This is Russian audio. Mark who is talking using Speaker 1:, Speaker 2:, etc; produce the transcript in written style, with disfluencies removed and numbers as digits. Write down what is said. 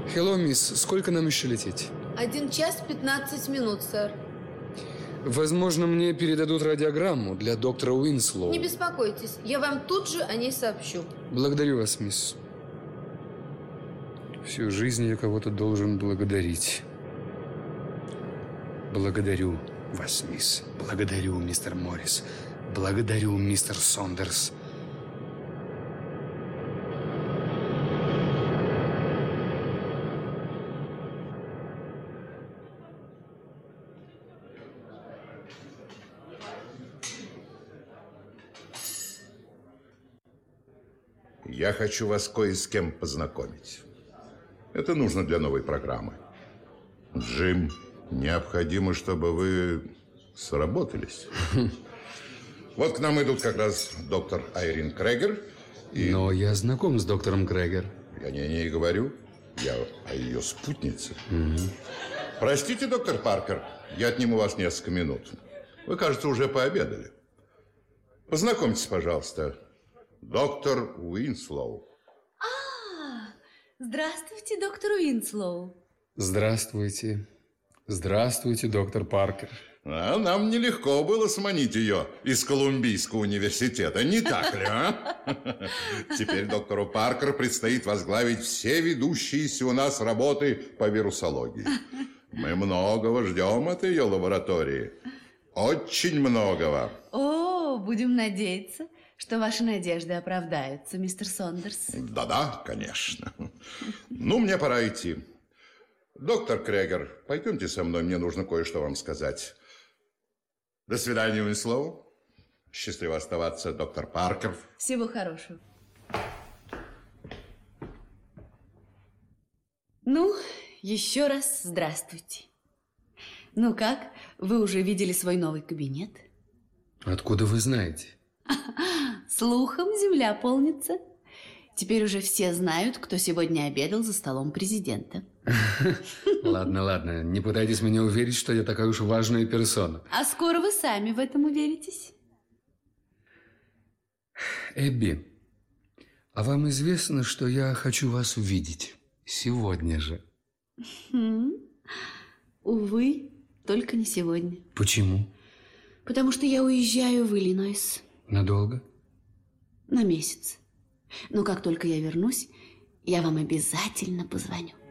Speaker 1: Hello, мисс. Сколько нам еще лететь?
Speaker 2: 1 час 15 минут, сэр.
Speaker 1: Возможно, мне передадут радиограмму для доктора Уинслоу.
Speaker 2: Не беспокойтесь, я вам тут же о ней сообщу.
Speaker 1: Благодарю вас, мисс. Всю жизнь я кого-то должен благодарить. Благодарю вас, мисс. Благодарю, мистер Моррис. Благодарю, мистер Сондерс.
Speaker 3: Я хочу вас кое с кем познакомить. Это нужно для новой программы. Джим, необходимо, чтобы вы сработались. Вот к нам идут как раз доктор Айрин Крегер.
Speaker 1: Но я знаком с доктором Крегер.
Speaker 3: Я не о ней говорю. Я о ее спутнице. Простите, доктор Паркер, я отниму вас несколько минут. Вы, кажется, уже пообедали. Познакомьтесь, пожалуйста. Доктор Уинслоу.
Speaker 4: Здравствуйте, доктор Уинслоу.
Speaker 1: Здравствуйте. Здравствуйте, доктор Паркер.
Speaker 3: Нам нелегко было сманить ее из Колумбийского университета, не так ли, а? Теперь доктору Паркер предстоит возглавить все ведущиеся у нас работы по вирусологии. Мы многого ждем от ее лаборатории. Очень многого.
Speaker 4: О, будем надеяться, что ваши надежды оправдаются, мистер Сондерс.
Speaker 3: Да-да, конечно. Ну, мне пора идти. Доктор Крегер, пойдемте со мной, мне нужно кое-что вам сказать. До свидания, Уинслоу. Счастливо оставаться, доктор Паркер.
Speaker 4: Всего хорошего. Ну, еще раз здравствуйте. Ну как, вы уже видели свой новый кабинет?
Speaker 1: Откуда вы знаете?
Speaker 4: Слухом земля полнится. Теперь уже все знают, кто сегодня обедал за столом президента.
Speaker 1: Ладно, ладно, не пытайтесь меня уверить, что я такая уж важная персона.
Speaker 4: А скоро вы сами в этом уверитесь.
Speaker 1: Эбби, а вам известно, что я хочу вас увидеть сегодня же?
Speaker 4: Увы, только не сегодня.
Speaker 1: Почему?
Speaker 4: Потому что я уезжаю в Иллинойс.
Speaker 1: Надолго?
Speaker 4: На месяц. Но как только я вернусь, я вам обязательно позвоню.